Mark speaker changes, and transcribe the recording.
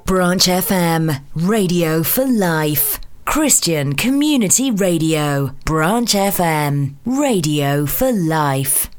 Speaker 1: Branch FM, radio for life. Christian Community Radio. Branch FM, radio for life.